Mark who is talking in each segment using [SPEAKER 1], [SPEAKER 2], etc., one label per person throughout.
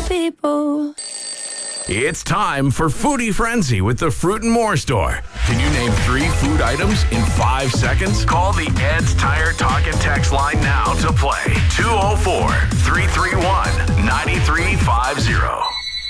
[SPEAKER 1] people.
[SPEAKER 2] It's time for Foodie Frenzy with the Fruit and More Store. Can you name 3 food items in 5 seconds? Call the Ed's Tire Talk and Text line now to play. 204-331-9350.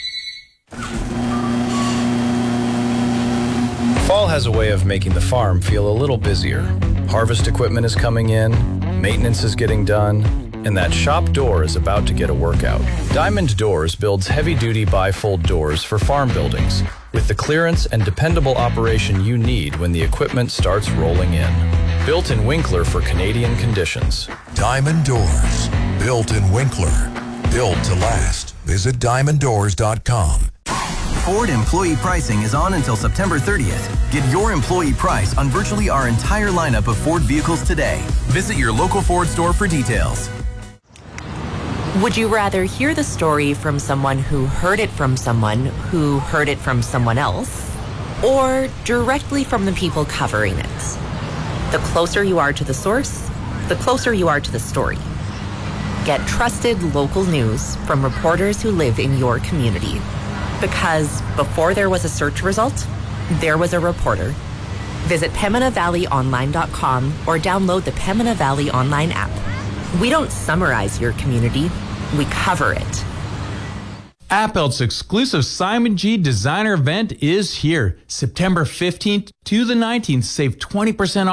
[SPEAKER 3] Fall has a way of making the farm feel a little busier. Harvest equipment is coming in, maintenance is getting done, and that shop door is about to get a workout. Diamond Doors builds heavy-duty bifold doors for farm buildings with the clearance and dependable operation you need when the equipment starts rolling in. Built in Winkler for Canadian conditions.
[SPEAKER 4] Diamond Doors. Built in Winkler. Built to last. Visit diamonddoors.com.
[SPEAKER 5] Ford employee pricing is on until September 30th. Get your employee price on virtually our entire lineup of Ford vehicles today. Visit your local Ford store for details.
[SPEAKER 6] Would you rather hear the story from someone who heard it from someone who heard it from someone else, or directly from the people covering it? The closer you are to the source, the closer you are to the story. Get trusted local news from reporters who live in your community. Because before there was a search result, there was a reporter. Visit PembinaValleyOnline.com or download the Pembina Valley Online app. We don't summarize your community, we cover it.
[SPEAKER 7] Appelt's exclusive Simon G designer event is here. September 15th to the 19th. Save 20%